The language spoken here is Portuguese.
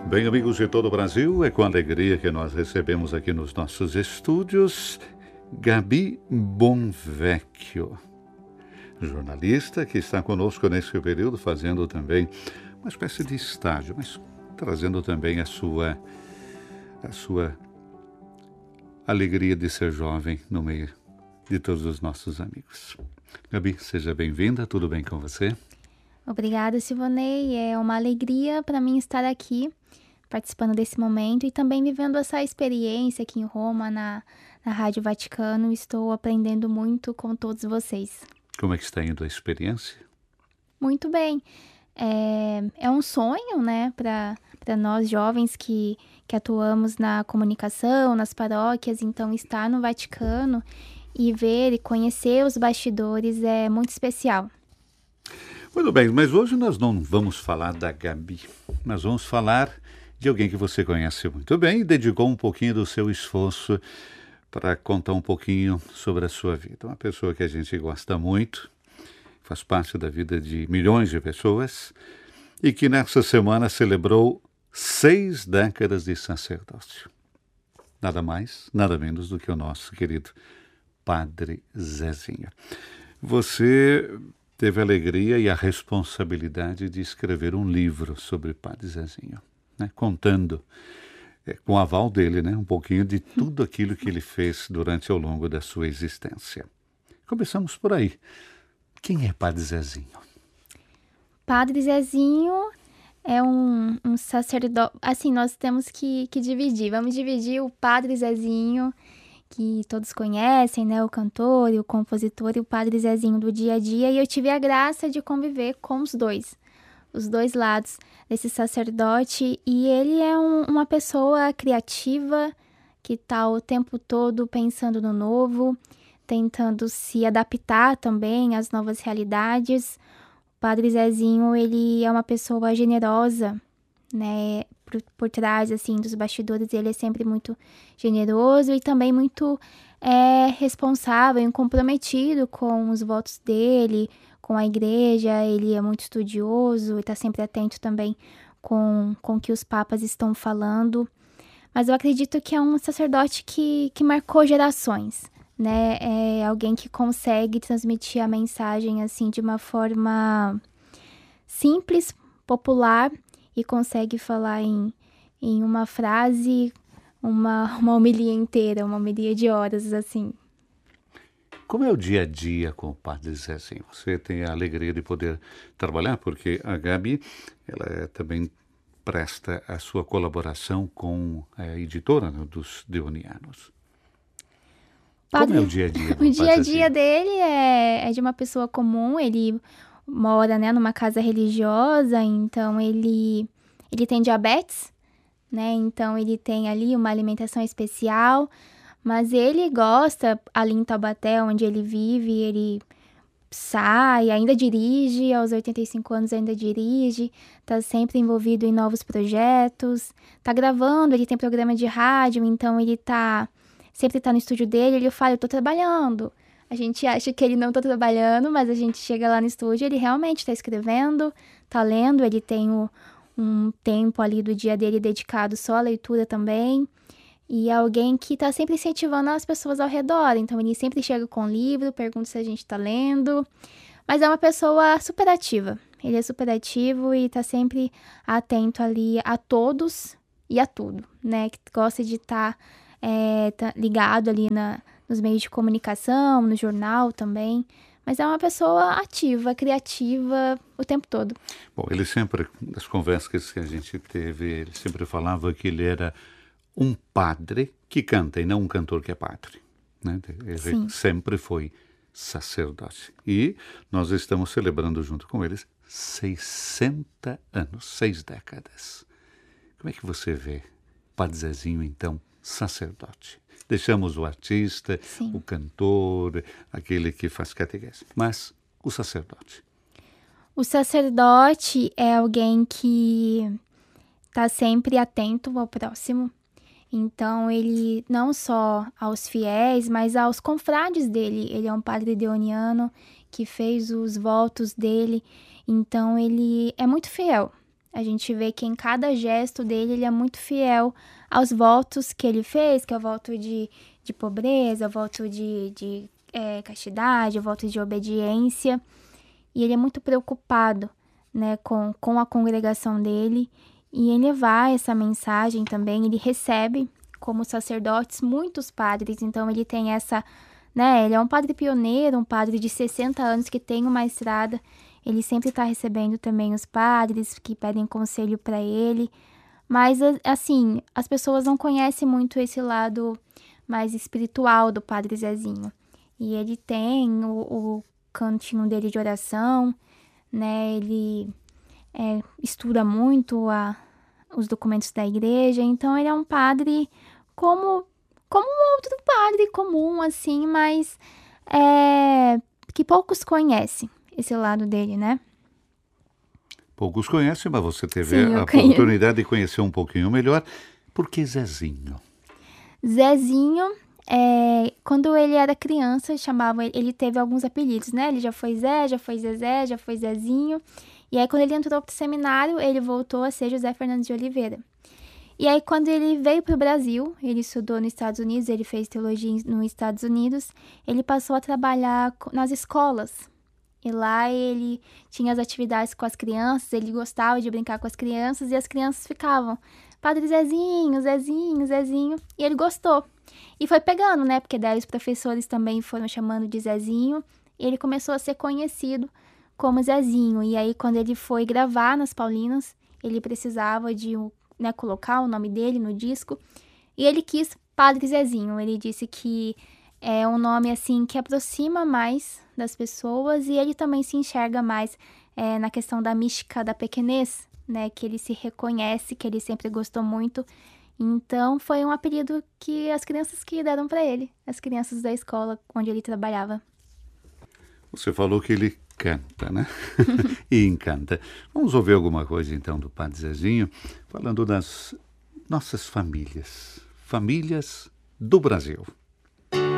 Bem, amigos de todo o Brasil, é com alegria que nós recebemos aqui nos nossos estúdios Gabi Bonvecchio, jornalista que está conosco nesse período, fazendo também uma espécie de estágio, mas trazendo também a sua alegria de ser jovem no meio de todos os nossos amigos. Gabi, seja bem-vinda, tudo bem com você? Obrigada, Silvonei. É uma alegria para mim estar aqui, participando desse momento e também vivendo essa experiência aqui em Roma, na Rádio Vaticano. Estou aprendendo muito com todos vocês. Como é que está indo a experiência? Muito bem. É um sonho, né, para nós jovens que atuamos na comunicação, nas paróquias. Então, estar no Vaticano e ver e conhecer os bastidores é muito especial. Muito bem, mas hoje nós não vamos falar da Gabi. Nós vamos falar de alguém que você conhece muito bem e dedicou um pouquinho do seu esforço para contar um pouquinho sobre a sua vida. Uma pessoa que a gente gosta muito, faz parte da vida de milhões de pessoas e que nessa semana celebrou 6 décadas de sacerdócio. Nada mais, nada menos do que o nosso querido Padre Zezinho. Você teve a alegria e a responsabilidade de escrever um livro sobre Padre Zezinho, né? Contando, com o aval dele, né, um pouquinho de tudo aquilo que ele fez durante ao longo da sua existência. Começamos por aí. Quem é Padre Zezinho? Padre Zezinho é um sacerdote. Assim, nós temos que dividir. Vamos dividir o Padre Zezinho, que todos conhecem, né? O cantor e o compositor, e o Padre Zezinho do dia a dia. E eu tive a graça de conviver com os dois lados desse sacerdote. E ele é uma pessoa criativa, que está o tempo todo pensando no novo, tentando se adaptar também às novas realidades. O Padre Zezinho, ele é uma pessoa generosa, né? Por trás, assim, dos bastidores, ele é sempre muito generoso e também muito responsável e comprometido com os votos dele, com a igreja. Ele é muito estudioso e está sempre atento também com o que os papas estão falando. Mas eu acredito que é um sacerdote que marcou gerações, né? É alguém que consegue transmitir a mensagem, assim, de uma forma simples, popular, e consegue falar em uma frase, uma homilia inteira, uma homilia de horas, assim. Como é o dia a dia com o Padre Zezinho? Você tem a alegria de poder trabalhar, porque a Gabi, ela também presta a sua colaboração com a editora, né, dos Deonianos. Como é o dia a dia do O Padre dia a dia Zezinho? dele é de uma pessoa comum. Ele mora, né, numa casa religiosa, então ele tem diabetes, né? Então ele tem ali uma alimentação especial, mas ele gosta, ali em Taubaté, onde ele vive, ele sai, ainda dirige, aos 85 anos ainda dirige, tá sempre envolvido em novos projetos, tá gravando, ele tem programa de rádio, então ele sempre tá no estúdio dele. Ele fala: eu tô trabalhando. A gente acha que ele não tá trabalhando, mas a gente chega lá no estúdio, ele realmente tá escrevendo, tá lendo. Ele tem um tempo ali do dia dele dedicado só à leitura também. E é alguém que tá sempre incentivando as pessoas ao redor. Então ele sempre chega com um livro, pergunta se a gente tá lendo. Mas é uma pessoa super ativa. Ele é super ativo e tá sempre atento ali a todos e a tudo, né? Que gosta de estar ligado ali nos meios de comunicação, no jornal também. Mas é uma pessoa ativa, criativa o tempo todo. Bom, ele sempre, nas conversas que a gente teve, ele sempre falava que ele era um padre que canta e não um cantor que é padre, né? Ele Sim. sempre foi sacerdote. E nós estamos celebrando junto com eles 60 anos, 6 décadas. Como é que você vê Padre Zezinho, então, sacerdote? Deixamos o artista, Sim. o cantor, aquele que faz catequese, mas o sacerdote. O sacerdote é alguém que está sempre atento ao próximo. Então, ele não só aos fiéis, mas aos confrades dele. Ele é um padre deoniano que fez os votos dele. Então, ele é muito fiel A gente vê que em cada gesto dele, ele é muito fiel aos votos que ele fez, que é o voto de pobreza, o voto de castidade, o voto de obediência. E ele é muito preocupado, né, com a congregação dele e em levar essa mensagem também. Ele recebe, como sacerdotes, muitos padres, então ele tem essa, né, ele é um padre pioneiro, um padre de 60 anos que tem uma estrada. Ele sempre está recebendo também os padres que pedem conselho para ele. Mas, assim, as pessoas não conhecem muito esse lado mais espiritual do Padre Zezinho. E ele tem o cantinho dele de oração, né? Ele estuda muito os documentos da igreja. Então, ele é um padre como um outro padre comum, assim, mas que poucos conhecem esse lado dele, né? Poucos conhecem, mas você teve Sim, a eu conheço. oportunidade de conhecer um pouquinho melhor. Por que Zezinho? Zezinho, quando ele era criança, ele teve alguns apelidos, né? Ele já foi Zé, já foi Zezé, já foi Zezinho. E aí, quando ele entrou pro seminário, ele voltou a ser José Fernandes de Oliveira. E aí, quando ele veio pro Brasil, ele estudou nos Estados Unidos, ele fez teologia nos Estados Unidos, ele passou a trabalhar nas escolas. E lá ele tinha as atividades com as crianças, ele gostava de brincar com as crianças e as crianças ficavam, Padre Zezinho, Zezinho, Zezinho, e ele gostou. E foi pegando, né, porque daí os professores também foram chamando de Zezinho, e ele começou a ser conhecido como Zezinho. E aí, quando ele foi gravar nas Paulinas, ele precisava de, né, colocar o nome dele no disco, e ele quis Padre Zezinho. Ele disse que é um nome, assim, que aproxima mais das pessoas, e ele também se enxerga mais na questão da mística da pequenez, né, que ele se reconhece, que ele sempre gostou muito. Então, foi um apelido que as crianças que deram para ele, as crianças da escola onde ele trabalhava. Você falou que ele canta, né? E encanta. Vamos ouvir alguma coisa, então, do Padre Zezinho, falando das nossas famílias. Famílias do Brasil.